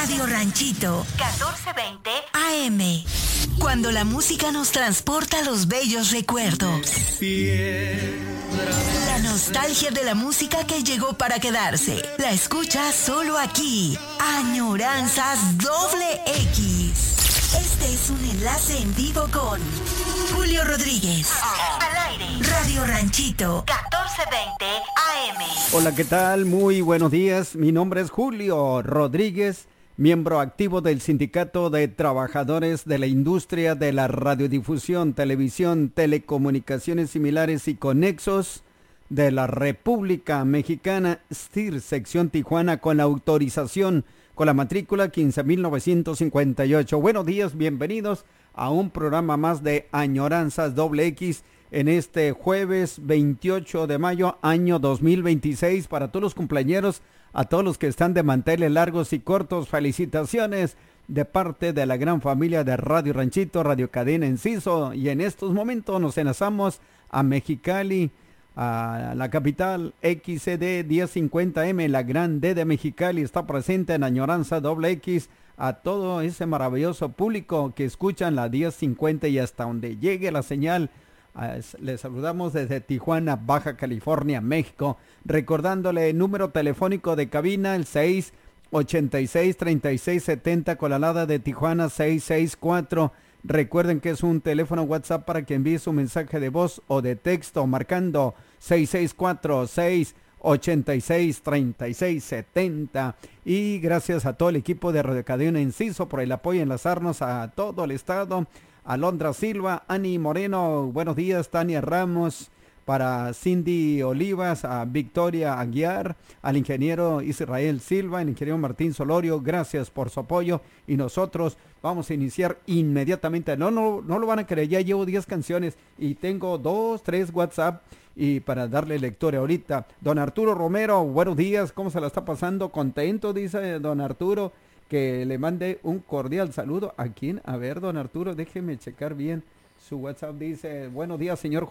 Radio Ranchito, 1420 AM. Cuando la música nos transporta a los bellos recuerdos. La nostalgia de la música que llegó para quedarse. La escuchas solo aquí. Añoranzas Doble X. Este es un enlace en vivo con Julio Rodríguez. Al aire. Radio Ranchito, 1420 AM. Hola, ¿qué tal? Muy buenos días. Mi nombre es Julio Rodríguez, miembro activo del Sindicato de Trabajadores de la Industria de la Radiodifusión, Televisión, Telecomunicaciones Similares y Conexos de la República Mexicana, STIR, sección Tijuana, con la autorización con la matrícula 15.958. Buenos días, bienvenidos a un programa más de Añoranzas Doble X en este jueves 28 de mayo, año 2026. Para todos los cumpleañeros, a todos los que están de manteles largos y cortos, felicitaciones de parte de la gran familia de Radio Ranchito, Radio Cadena Enciso. Y en estos momentos nos enlazamos a Mexicali, a la capital. XCD 1050M, la gran D de Mexicali, está presente en Añoranza Doble X. A todo ese maravilloso público que escuchan la 1050 y hasta donde llegue la señal, les saludamos desde Tijuana, Baja California, México. Recordándole el número telefónico de cabina, el 686-3670, con la alada de Tijuana 664. Recuerden que es un teléfono WhatsApp para que envíe su mensaje de voz o de texto marcando 664-686-3670. Y gracias a todo el equipo de Radio Cadena Enciso por el apoyo, enlazarnos a todo el estado. Alondra Silva, Ani Moreno, buenos días. Tania Ramos, para Cindy Olivas, a Victoria Aguiar, al ingeniero Israel Silva, el ingeniero Martín Solorio, gracias por su apoyo. Y nosotros vamos a iniciar inmediatamente. No lo van a creer, ya llevo 10 canciones y tengo 2, 3 WhatsApp y para darle lectura ahorita. Don Arturo Romero, buenos días, ¿cómo se la está pasando? Contento, dice don Arturo, que le mande un cordial saludo. ¿A quién? A ver, don Arturo, déjeme checar bien su WhatsApp. Dice, buenos días, señor